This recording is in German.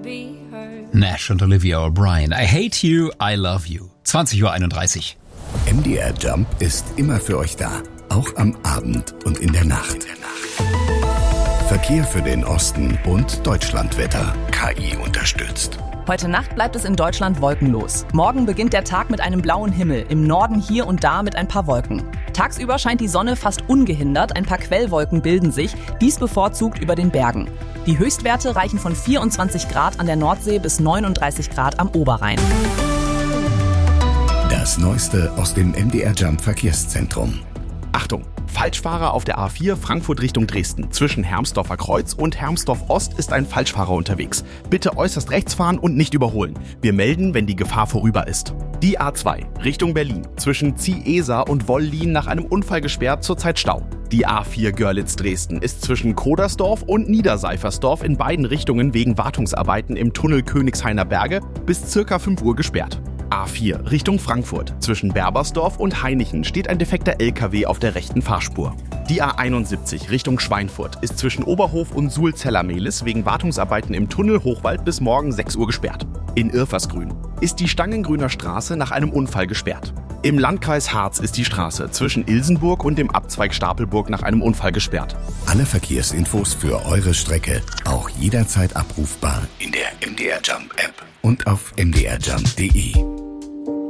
Nash und Olivia O'Brien. I hate you, I love you. 20:31 Uhr. MDR Jump ist immer für euch da. Auch am Abend und in der Nacht. Verkehr für den Osten und Deutschlandwetter. KI unterstützt. Heute Nacht bleibt es in Deutschland wolkenlos. Morgen beginnt der Tag mit einem blauen Himmel, im Norden hier und da mit ein paar Wolken. Tagsüber scheint die Sonne fast ungehindert, ein paar Quellwolken bilden sich, dies bevorzugt über den Bergen. Die Höchstwerte reichen von 24 Grad an der Nordsee bis 39 Grad am Oberrhein. Das Neueste aus dem MDR Jump Verkehrszentrum. Achtung! Falschfahrer auf der A4 Frankfurt Richtung Dresden. Zwischen Hermsdorfer Kreuz und Hermsdorf Ost ist ein Falschfahrer unterwegs. Bitte äußerst rechts fahren und nicht überholen. Wir melden, wenn die Gefahr vorüber ist. Die A2 Richtung Berlin. Zwischen Ziehesa und Wollin nach einem Unfall gesperrt, zurzeit Stau. Die A4 Görlitz-Dresden ist zwischen Kodersdorf und Niederseifersdorf in beiden Richtungen wegen Wartungsarbeiten im Tunnel Königshainer Berge bis ca. 5 Uhr gesperrt. A4 Richtung Frankfurt. Zwischen Berbersdorf und Hainichen steht ein defekter LKW auf der rechten Fahrspur. Die A71 Richtung Schweinfurt ist zwischen Oberhof und Suhl-Zellermehlis wegen Wartungsarbeiten im Tunnel Hochwald bis morgen 6 Uhr gesperrt. In Irfersgrün ist die Stangengrüner Straße nach einem Unfall gesperrt. Im Landkreis Harz ist die Straße zwischen Ilsenburg und dem Abzweig Stapelburg nach einem Unfall gesperrt. Alle Verkehrsinfos für eure Strecke auch jederzeit abrufbar in der MDR Jump App und auf mdrjump.de.